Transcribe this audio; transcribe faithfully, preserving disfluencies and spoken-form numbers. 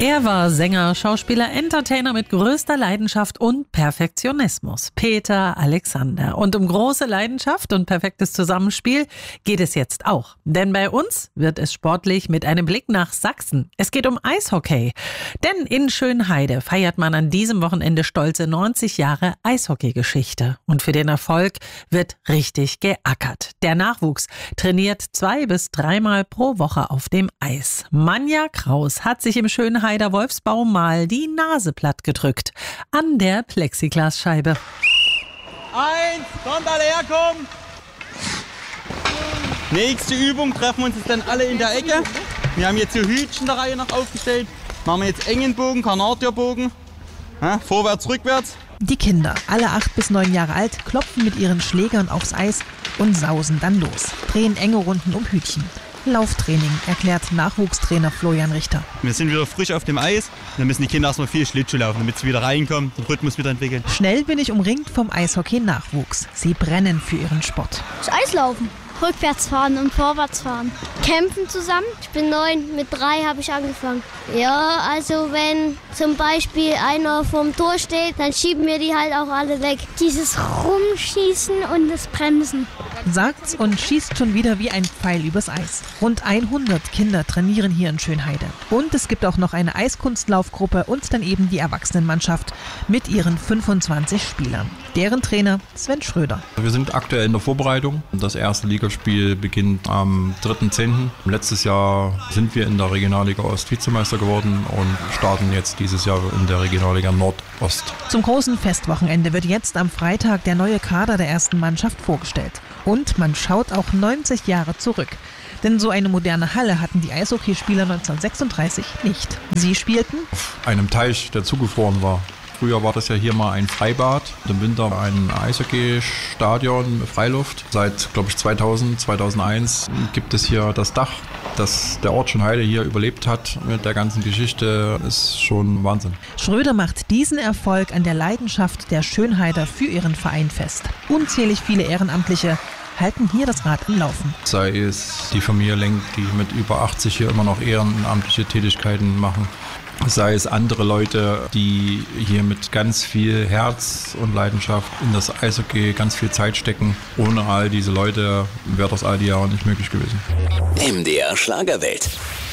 Er war Sänger, Schauspieler, Entertainer mit größter Leidenschaft und Perfektionismus. Peter Alexander. Und um große Leidenschaft und perfektes Zusammenspiel geht es jetzt auch. Denn bei uns wird es sportlich mit einem Blick nach Sachsen. Es geht um Eishockey. Denn in Schönheide feiert man an diesem Wochenende stolze neunzig Jahre Eishockeygeschichte. Und für den Erfolg wird richtig geackert. Der Nachwuchs trainiert zwei bis dreimal pro Woche auf dem Eis. Manja Kraus hat sich im Schönheide der Wolfsbau mal die Nase platt gedrückt an der Plexiglasscheibe. Eins, kommt alle herkommen. Nächste Übung, treffen wir uns jetzt dann alle in der Ecke. Wir haben jetzt hier Hütchen der Reihe nach aufgestellt. Machen wir jetzt engen Bogen, Kanadierbogen. Ja, vorwärts, rückwärts. Die Kinder, alle acht bis neun Jahre alt, klopfen mit ihren Schlägern aufs Eis und sausen dann los. Drehen enge Runden um Hütchen. Lauftraining, erklärt Nachwuchstrainer Florian Richter. Wir sind wieder frisch auf dem Eis. Dann müssen die Kinder erstmal viel Schlittschuh laufen, damit sie wieder reinkommen, den Rhythmus wieder entwickeln. Schnell bin ich umringt vom Eishockey-Nachwuchs. Sie brennen für ihren Sport. Das Eislaufen. Rückwärts fahren und vorwärts fahren. Kämpfen zusammen. Ich bin neun, mit drei habe ich angefangen. Ja, also wenn zum Beispiel einer vorm Tor steht, dann schieben wir die halt auch alle weg. Dieses Rumschießen und das Bremsen. Sagt's und schießt schon wieder wie ein Pfeil übers Eis. Rund hundert Kinder trainieren hier in Schönheide. Und es gibt auch noch eine Eiskunstlaufgruppe und dann eben die Erwachsenenmannschaft mit ihren fünfundzwanzig Spielern. Deren Trainer Sven Schröder. Wir sind aktuell in der Vorbereitung. Das erste Ligaspiel beginnt am dritten zehnten Letztes Jahr sind wir in der Regionalliga Ost Vizemeister geworden und starten jetzt dieses Jahr in der Regionalliga Nordost. Zum großen Festwochenende wird jetzt am Freitag der neue Kader der ersten Mannschaft vorgestellt. Und man schaut auch neunzig Jahre zurück. Denn so eine moderne Halle hatten die Eishockeyspieler neunzehnhundertsechsunddreißig nicht. Sie spielten auf einem Teich, der zugefroren war. Früher war das ja hier mal ein Freibad, im Winter ein Eishockeystadion, Freiluft. Seit, glaube ich, zweitausend, zweitausendeins gibt es hier das Dach, das der Ort Schönheide hier überlebt hat mit der ganzen Geschichte. Ist schon Wahnsinn. Schröder macht diesen Erfolg an der Leidenschaft der Schönheider für ihren Verein fest. Unzählig viele Ehrenamtliche halten hier das Rad im Laufen. Sei es die Familie Lenk, die mit über achtzig hier immer noch ehrenamtliche Tätigkeiten machen. Sei es andere Leute, die hier mit ganz viel Herz und Leidenschaft in das Eishockey ganz viel Zeit stecken. Ohne all diese Leute wäre das all die Jahre nicht möglich gewesen. M D R Schlagerwelt.